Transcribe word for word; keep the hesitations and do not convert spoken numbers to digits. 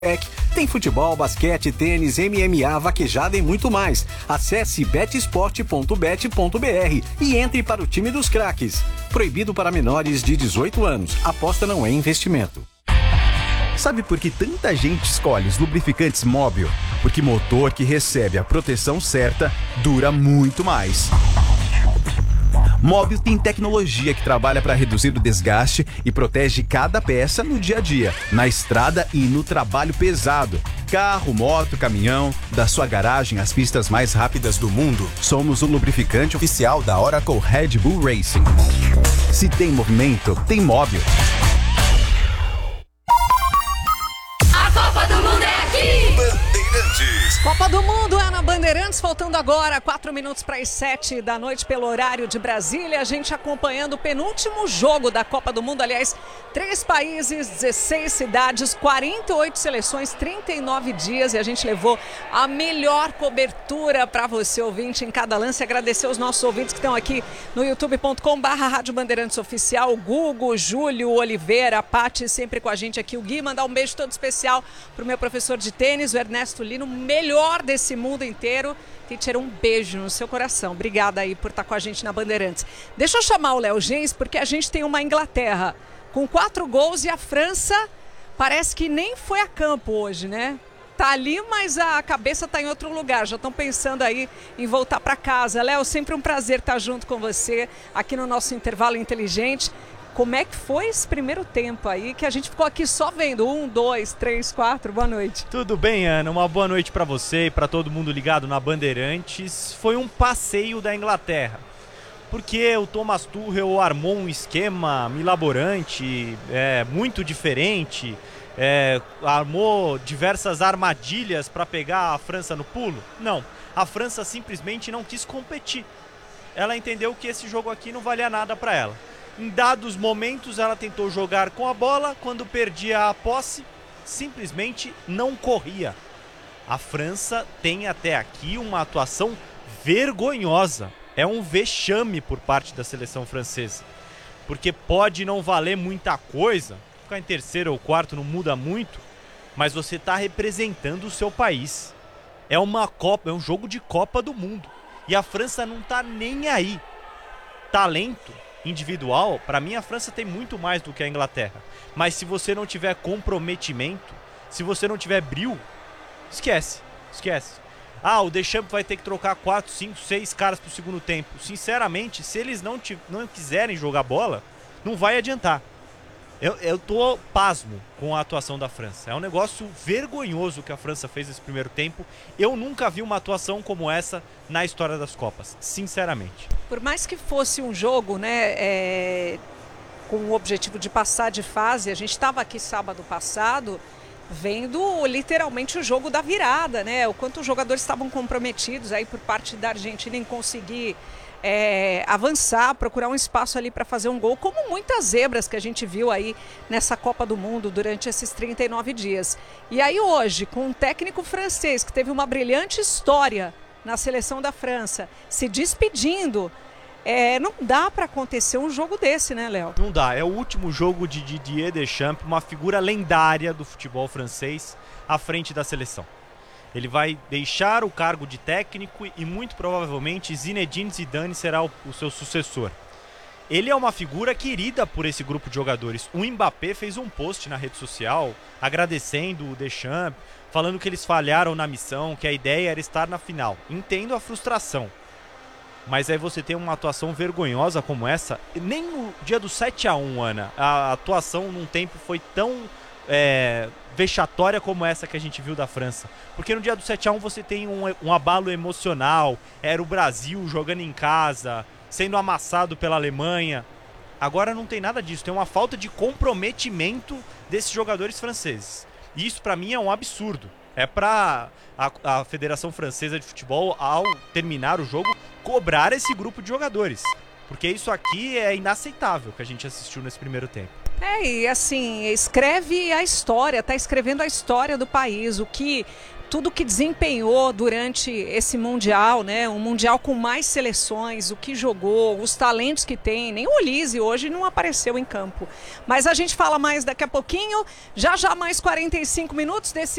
Tem futebol, basquete, tênis, M M A, vaquejada e muito mais. Acesse bet sport ponto bet ponto br e entre para o time dos craques. Proibido para menores de dezoito anos. Aposta não é investimento. Sabe por que tanta gente escolhe os lubrificantes Móbil? Porque motor que recebe a proteção certa dura muito mais. Móbil tem tecnologia que trabalha para reduzir o desgaste e protege cada peça no dia a dia, na estrada e no trabalho pesado. Carro, moto, caminhão, da sua garagem às pistas mais rápidas do mundo, somos o lubrificante oficial da Oracle Red Bull Racing. Se tem movimento, tem Móbil. A Copa do Mundo é aqui! Bandeirantes. Copa do Mundo é na Bandeirantes, faltando agora quatro minutos para as sete da noite pelo horário de Brasília. A gente acompanhando o penúltimo jogo da Copa do Mundo. Aliás, três países, dezesseis cidades, quarenta e oito seleções, trinta e nove dias. E a gente levou a melhor cobertura para você, ouvinte, em cada lance. Agradecer aos nossos ouvintes que estão aqui no youtube ponto com barra Rádio Bandeirantes Oficial. O Gugo, o Júlio, o Oliveira, a Paty sempre com a gente aqui. O Gui, mandar um beijo todo especial para o meu professor de tênis, o Ernesto Lino, melhor desse mundo inteiro. Teacher, um beijo no seu coração. Obrigada aí por estar com a gente na Bandeirantes. Deixa eu chamar o Léo Gens, porque a gente tem uma Inglaterra com quatro gols e a França parece que nem foi a campo hoje, né? Tá ali, mas a cabeça tá em outro lugar. Já estão pensando aí em voltar para casa. Léo, sempre um prazer estar junto com você aqui no nosso intervalo inteligente. Como é que foi esse primeiro tempo aí, que a gente ficou aqui só vendo? Um, dois, três, quatro, boa noite. Tudo bem, Ana? Uma boa noite para você e para todo mundo ligado na Bandeirantes. Foi um passeio da Inglaterra, porque o Thomas Tuchel armou um esquema milaborante, é, muito diferente, é, armou diversas armadilhas para pegar a França no pulo. Não, a França simplesmente não quis competir. Ela entendeu que esse jogo aqui não valia nada para ela. Em dados momentos ela tentou jogar com a bola, quando perdia a posse, simplesmente não corria. A França tem até aqui uma atuação vergonhosa. É um vexame por parte da seleção francesa. Porque pode não valer muita coisa, ficar em terceiro ou quarto não muda muito, mas você está representando o seu país. É uma Copa, é um jogo de Copa do Mundo. E a França não está nem aí. Talento individual, para mim a França tem muito mais do que a Inglaterra, mas se você não tiver comprometimento, se você não tiver brio, esquece, esquece. Ah, o Deschamps vai ter que trocar quatro, cinco, seis caras pro segundo tempo. Sinceramente, se eles não, te, não quiserem jogar bola, não vai adiantar. Eu, eu tô pasmo com a atuação da França. É um negócio vergonhoso que a França fez nesse primeiro tempo. Eu nunca vi uma atuação como essa na história das Copas, sinceramente. Por mais que fosse um jogo, né, é, com o objetivo de passar de fase, a gente estava aqui sábado passado vendo literalmente o jogo da virada, né? O quanto os jogadores estavam comprometidos aí por parte da Argentina em conseguir É, avançar, procurar um espaço ali para fazer um gol, como muitas zebras que a gente viu aí nessa Copa do Mundo durante esses trinta e nove dias. E aí hoje, com um técnico francês que teve uma brilhante história na seleção da França, se despedindo, é, não dá para acontecer um jogo desse, né, Léo? Não dá, é o último jogo de Didier Deschamps, uma figura lendária do futebol francês, à frente da seleção. Ele vai deixar o cargo de técnico e muito provavelmente Zinedine Zidane será o, o seu sucessor. Ele é uma figura querida por esse grupo de jogadores. O Mbappé fez um post na rede social agradecendo o Deschamps, falando que eles falharam na missão, que a ideia era estar na final. Entendo a frustração, mas aí você tem uma atuação vergonhosa como essa. Nem no dia do sete a um, Ana, a atuação num tempo foi tão É, vexatória como essa que a gente viu da França, porque no dia do sete a um você tem um, um abalo emocional, era o Brasil jogando em casa, sendo amassado pela Alemanha. Agora não tem nada disso, tem uma falta de comprometimento desses jogadores franceses, e isso pra mim é um absurdo. É pra a, a Federação Francesa de Futebol, ao terminar o jogo, cobrar esse grupo de jogadores, porque isso aqui é inaceitável que a gente assistiu nesse primeiro tempo. É, e assim, escreve a história, tá escrevendo a história do país, o que tudo que desempenhou durante esse Mundial, né? Um Mundial com mais seleções, o que jogou, os talentos que tem. Nem o Olise hoje não apareceu em campo. Mas a gente fala mais daqui a pouquinho. Já já mais quarenta e cinco minutos desse